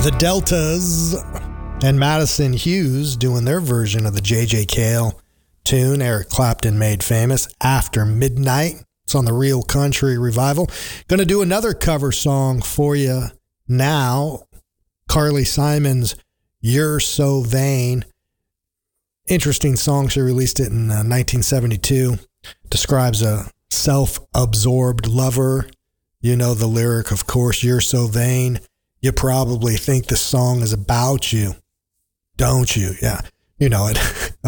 The Deltas and Madison Hughes doing their version of the J.J. Cale tune Eric Clapton made famous, After Midnight. It's on the Real Country Revival. Going to do another cover song for you now. Carly Simon's You're So Vain. Interesting song. She released it in 1972. Describes a self-absorbed lover. You know the lyric, of course, You're so vain. You probably think the song is about you, don't you? Yeah, you know it.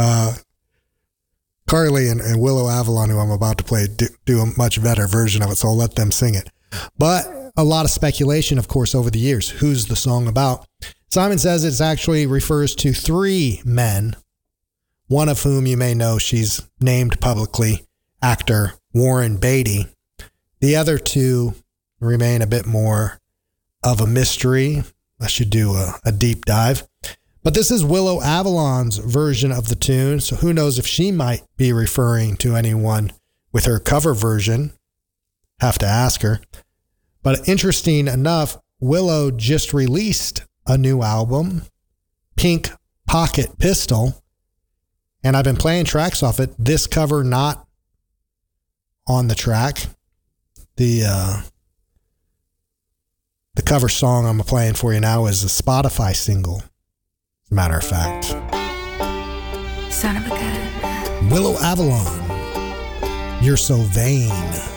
Carly and Willow Avalon, who I'm about to play, do a much better version of it, so I'll let them sing it. But a lot of speculation, of course, over the years. Who's the song about? Simon says it actually refers to three men, one of whom you may know she's named publicly, actor Warren Beatty. The other two remain a bit more of a mystery. I should do a deep dive. But this is Willow Avalon's version of the tune, so who knows if she might be referring to anyone with her cover version. Have to ask her. But interesting enough, Willow just released a new album, Pink Pocket Pistol, and I've been playing tracks off it. This cover not on the track. The cover song I'm playing for you now is a Spotify single, as a matter of fact. Son of a gun. Willow Avalon, You're So Vain.